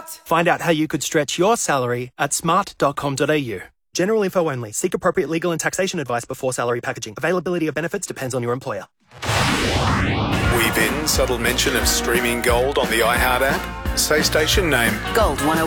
Smart! Find out how you could stretch your salary at smart.com.au. General info only. Seek appropriate legal and taxation advice before salary packaging. Availability of benefits depends on your employer. Weave in subtle mention of streaming gold on the iHeart app. Say station name. Gold 101.